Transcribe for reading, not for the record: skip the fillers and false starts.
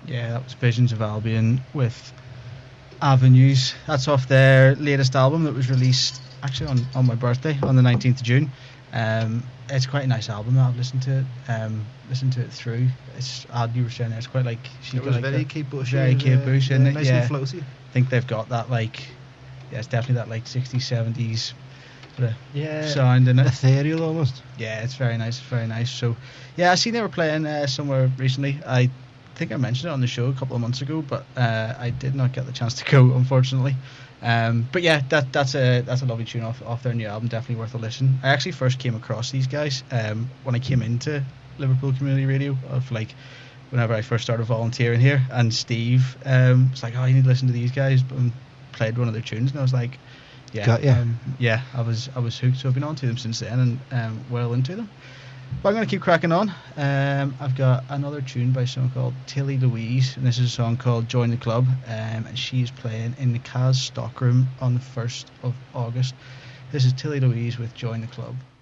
Yeah, that was Visions of Albion with Avenues. That's off their latest album that was released actually on my birthday on the 19th of June. It's quite a nice album. I've listened to it through. It's odd you were saying there. It's quite like it was like very Kate Bush, very Kate Bush, isn't it? Nice and floaty. I think they've got that it's definitely that 60s, 70s sort of sound in it. Ethereal almost. Yeah, it's very nice. So yeah, I seen they were playing somewhere recently. I think I mentioned it on the show a couple of months ago, but I did not get the chance to go, unfortunately. But yeah, that's a lovely tune off their new album. Definitely worth a listen. I actually first came across these guys when I came into Liverpool Community Radio, whenever I first started volunteering here, and Steve was like, "Oh, you need to listen to these guys," and played one of their tunes, and I was like, "Yeah, I was hooked." So I've been on to them since then, and well into them. But I'm going to keep cracking on. I've got another tune by someone called Tilly Louise, and this is a song called Join the Club, and she's playing in the Kaz Stockroom on the 1st of August. This is Tilly Louise with Join the Club.